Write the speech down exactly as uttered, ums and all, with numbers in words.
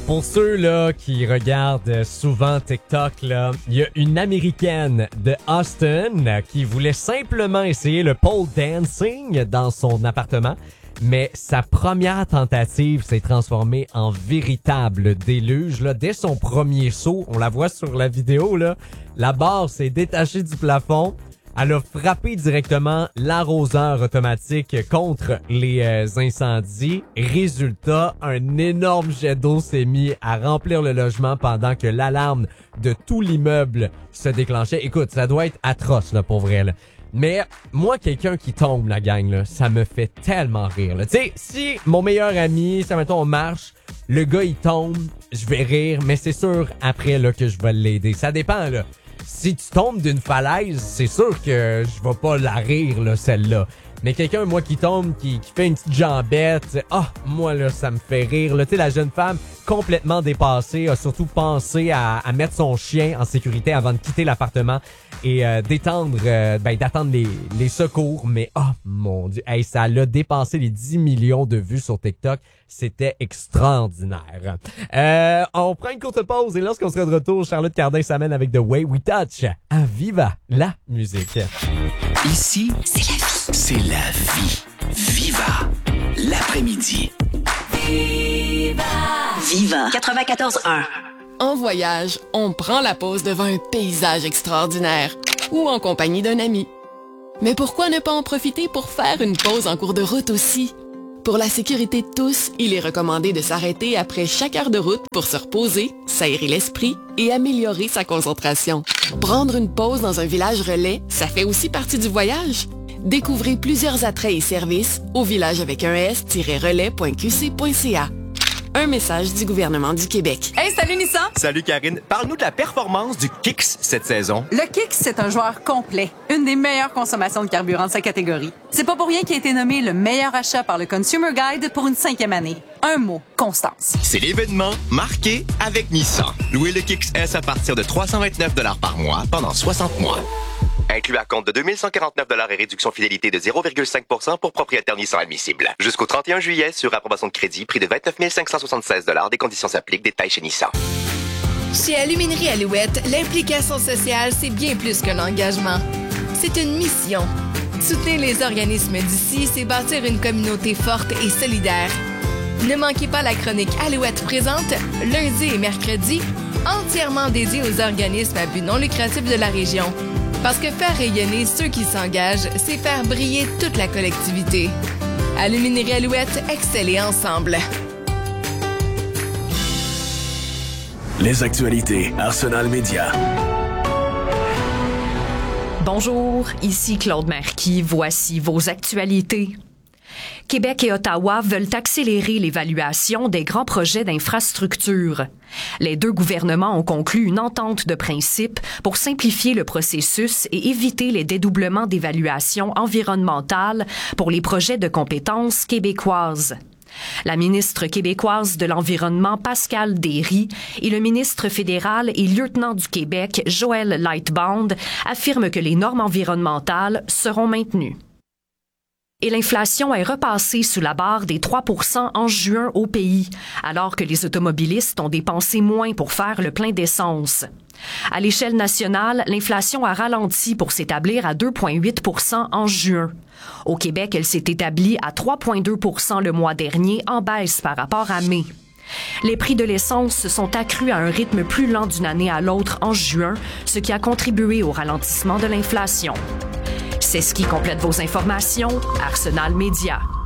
Pour ceux là qui regardent souvent TikTok, là, il y a une Américaine de Austin qui voulait simplement essayer le pole dancing dans son appartement, mais sa première tentative s'est transformée en véritable déluge. Là, dès son premier saut, on la voit sur la vidéo, là, la barre s'est détachée du plafond. Elle a frappé directement l'arroseur automatique contre les euh, incendies. Résultat, un énorme jet d'eau s'est mis à remplir le logement pendant que l'alarme de tout l'immeuble se déclenchait. Écoute, ça doit être atroce là, pour vrai. Là. Mais moi, quelqu'un qui tombe, la gang, là, ça me fait tellement rire. Tu sais, si mon meilleur ami, ça mettons on marche, le gars il tombe, je vais rire, mais c'est sûr après là que je vais l'aider. Ça dépend là. Si tu tombes d'une falaise, c'est sûr que je vais pas la rire, là, celle-là. Mais quelqu'un, moi, qui tombe, qui, qui fait une petite jambette, ah, oh, moi, là, ça me fait rire. Tu sais, la jeune femme, complètement dépassée, a surtout pensé à, à mettre son chien en sécurité avant de quitter l'appartement et euh, d'étendre, euh, ben, d'attendre les, les secours. Mais, oh, mon Dieu, hey, ça l'a dépassé les dix millions de vues sur TikTok. C'était extraordinaire. Euh, on prend une courte pause et lorsqu'on sera de retour, Charlotte Cardin s'amène avec The Way We Touch à Viva la musique. Ici, c'est la vie. C'est la vie. Viva l'après-midi. Viva! Viva quatre-vingt-quatorze un. En voyage, on prend la pause devant un paysage extraordinaire ou en compagnie d'un ami. Mais pourquoi ne pas en profiter pour faire une pause en cours de route aussi? Pour la sécurité de tous, il est recommandé de s'arrêter après chaque heure de route pour se reposer, s'aérer l'esprit et améliorer sa concentration. Prendre une pause dans un village relais, ça fait aussi partie du voyage. Découvrez plusieurs attraits et services au village avec un s-relais point q c point c a. Un message du gouvernement du Québec. Hey, salut Nissan! Salut Karine. Parle-nous de la performance du Kicks cette saison. Le Kicks, c'est un joueur complet. Une des meilleures consommations de carburant de sa catégorie. C'est pas pour rien qu'il a été nommé le meilleur achat par le Consumer Guide pour une cinquième année. Un mot, constance. C'est l'événement marqué avec Nissan. Louez le Kicks S à partir de trois cent vingt-neuf dollars par mois pendant soixante mois. Inclus à compte de deux mille cent quarante-neuf dollars et réduction fidélité de zéro virgule cinq pour cent pour propriétaires Nissan admissibles. Jusqu'au trente et un juillet, sur approbation de crédit, prix de vingt-neuf mille cinq cent soixante-seize dollars. Des conditions s'appliquent. Détails chez Nissan. Chez Aluminerie Alouette, l'implication sociale, c'est bien plus qu'un engagement. C'est une mission. Soutenir les organismes d'ici, c'est bâtir une communauté forte et solidaire. Ne manquez pas la chronique Alouette présente, lundi et mercredi, entièrement dédiée aux organismes à but non lucratif de la région. Parce que faire rayonner ceux qui s'engagent, c'est faire briller toute la collectivité. Aluminerie Alouette, excellez ensemble. Les actualités Arsenal Média. Bonjour, ici Claude Marquis. Voici vos actualités. Québec et Ottawa veulent accélérer l'évaluation des grands projets d'infrastructure. Les deux gouvernements ont conclu une entente de principe pour simplifier le processus et éviter les dédoublements d'évaluation environnementale pour les projets de compétences québécoises. La ministre québécoise de l'Environnement, Pascale Derry, et le ministre fédéral et lieutenant du Québec, Joël Lightbound, affirment que les normes environnementales seront maintenues. Et l'inflation est repassée sous la barre des trois pour cent en juin au pays, alors que les automobilistes ont dépensé moins pour faire le plein d'essence. À l'échelle nationale, l'inflation a ralenti pour s'établir à deux virgule huit pour cent en juin. Au Québec, elle s'est établie à trois virgule deux pour cent le mois dernier, en baisse par rapport à mai. Les prix de l'essence se sont accrus à un rythme plus lent d'une année à l'autre en juin, ce qui a contribué au ralentissement de l'inflation. C'est ce qui complète vos informations. Arsenal Média.